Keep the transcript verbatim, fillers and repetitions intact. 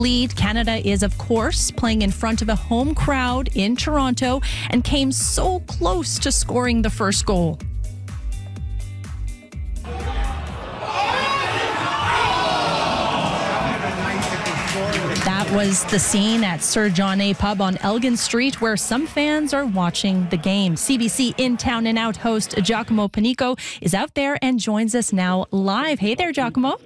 Lead. Canada is, of course, playing in front of a home crowd in Toronto and came so close to scoring the first goal. That was the scene at Sir John A. Pub on Elgin Street, where some fans are watching the game. C B C In Town and Out host Giacomo Panico is out there and joins us now live. Hey there, Giacomo.